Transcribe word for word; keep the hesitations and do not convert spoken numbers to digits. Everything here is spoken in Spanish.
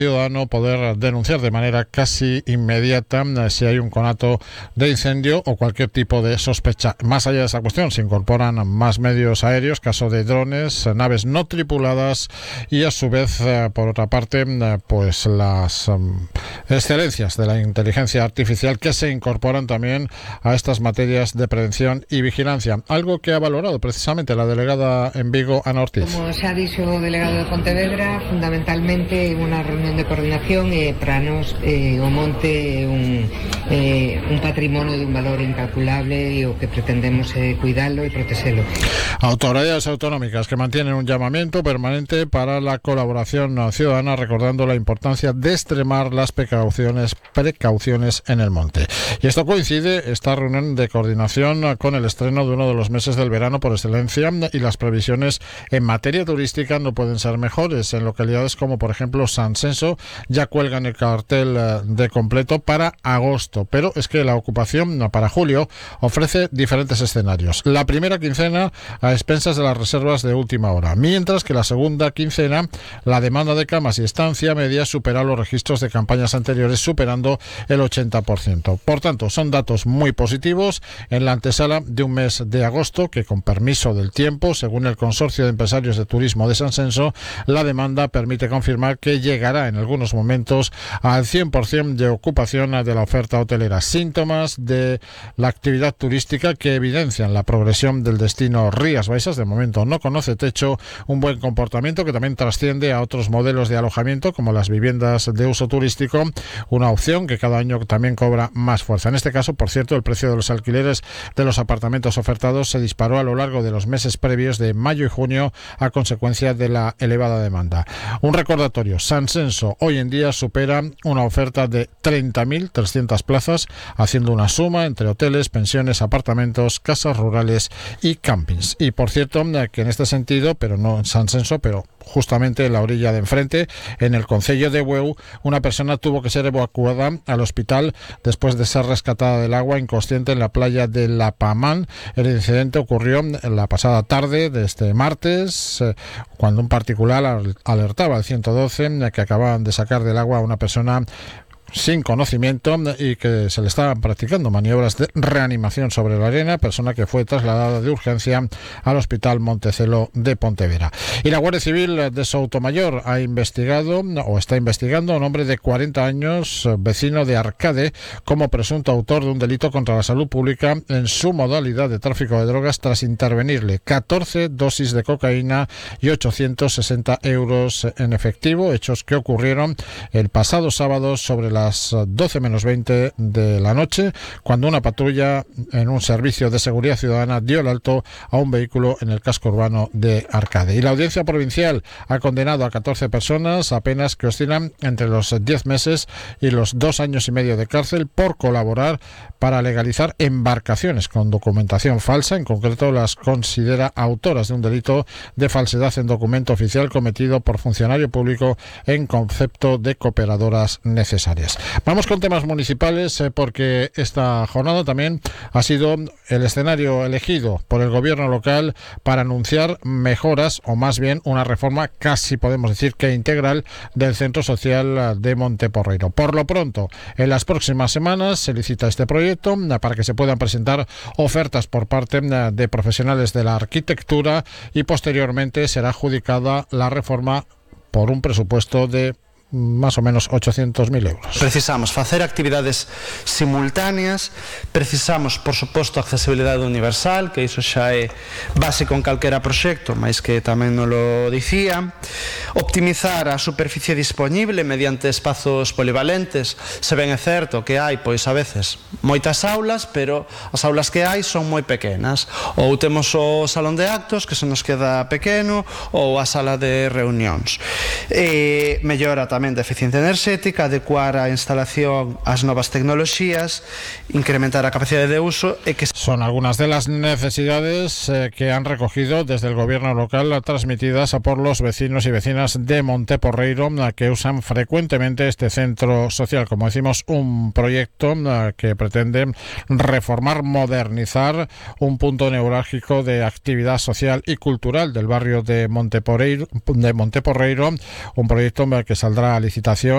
ciudadano poder denunciar de manera casi inmediata si hay un conato de incendio o cualquier tipo de sospecha. Más allá de esa cuestión, se incorporan más medios aéreos, caso de drones, naves no tripuladas y a su vez, por otra parte, pues las um, excelencias de la inteligencia artificial que se incorporan también a estas materias de prevención y vigilancia. Algo que ha valorado precisamente la delegada en Vigo, Ana Ortiz. Como se ha dicho o delegado de Pontevedra, fundamentalmente unha reunión de coordinación e para nos eh, o monte un, eh, un patrimonio de un valor incalculable e o que pretendemos é eh, cuidarlo e protexelo. Autoridades autonómicas que mantienen un llamamiento permanente para la colaboración ciudadana, recordando la importancia de extremar las precauciones, precauciones en el monte. Y esto coincide, esta reunión de coordinación, con el estreno de uno de los meses del verano por excelencia, y las previsiones en materia turística no pueden ser mejores. En localidades como por ejemplo San Senso ya cuelgan el cartel de completo para agosto, pero es que la ocupación para julio ofrece diferentes escenarios. La primera quincena a expensas de las reservas de última hora, mientras que la segunda quincena la demanda de camas y estancia media supera los registros de campañas anteriores, superando el ochenta por ciento. Por tanto, son datos muy positivos en la antesala de un mes de agosto que, con permiso del tiempo, según el Consorcio de Empresarios de Turismo de San Senso, la demanda permite confirmar que llegará en algunos momentos al cien por ciento de ocupación de la oferta hotelera. Síntomas de la actividad turística que evidencian la progresión del destino Rías Baixas. De momento no conoce techo, un buen comportamiento que también trasciende a otros modelos de alojamiento como las viviendas de uso turístico, una opción que cada año también cobra más fuerza. En este caso, por cierto, el precio de los alquileres de los apartamentos ofertados se disparó a lo largo de los meses previos de mayo y junio a consecuencia de la elevada demanda. Un recordatorio: San Senso hoy en día supera una oferta de treinta mil trescientas plazas, haciendo una suma entre hoteles, pensiones, apartamentos, casas rurales y campings. Y por cierto, que en este sentido, pero no en San Senso, pero justamente en la orilla de enfrente, en el concello de Bueu, una persona tuvo que ser evacuada al hospital después de ser rescatada del agua inconsciente en la playa de La Pamán. El incidente ocurrió en la pasada tarde de este martes, eh, cuando un particular alertaba al ciento doce que acababan de sacar del agua a una persona sin conocimiento y que se le estaban practicando maniobras de reanimación sobre la arena, persona que fue trasladada de urgencia al Hospital Montecelo de Pontevedra. Y la Guardia Civil de Soutomayor ha investigado o está investigando a un hombre de cuarenta años, vecino de Arcade, como presunto autor de un delito contra la salud pública en su modalidad de tráfico de drogas, tras intervenirle catorce dosis de cocaína y ochocientos sesenta euros en efectivo, hechos que ocurrieron el pasado sábado sobre la las doce menos veinte de la noche, cuando una patrulla en un servicio de seguridad ciudadana dio el alto a un vehículo en el casco urbano de Arcade. Y la Audiencia Provincial ha condenado a catorce personas a penas que oscilan entre los diez meses y los dos años y medio de cárcel por colaborar para legalizar embarcaciones con documentación falsa. En concreto, las considera autoras de un delito de falsedad en documento oficial cometido por funcionario público en concepto de cooperadoras necesarias. Vamos con temas municipales, eh, porque esta jornada también ha sido el escenario elegido por el gobierno local para anunciar mejoras, o más bien una reforma casi podemos decir que integral, del Centro Social de Monteporreiro. Por lo pronto, en las próximas semanas se licita este proyecto para que se puedan presentar ofertas por parte de profesionales de la arquitectura y posteriormente será adjudicada la reforma por un presupuesto de más o menos ochocientos mil euros. Precisamos facer actividades simultáneas, precisamos, por suposto, accesibilidade universal, que iso xa é básico en calquera proxecto, mas que tamén non lo dicía, optimizar a superficie disponible mediante espazos polivalentes. Se ben é certo que hai, pois a veces, moitas aulas, pero as aulas que hai son moi pequenas, ou temos o salón de actos que se nos queda pequeno, ou a sala de reunións. E mellora tamén de eficiencia enerxética, adecuar a instalación ás novas tecnoloxías, incrementar a capacidade de uso e que... Son algunas de las necesidades eh, que han recogido desde el gobierno local, transmitidas por los vecinos y vecinas de Monteporreiro, que usan frecuentemente este centro social. Como decimos, un proyecto eh, que pretende reformar, modernizar un punto neurálgico de actividad social y cultural del barrio de Monteporreiro, de Monteporreiro, un proyecto que saldrá a licitación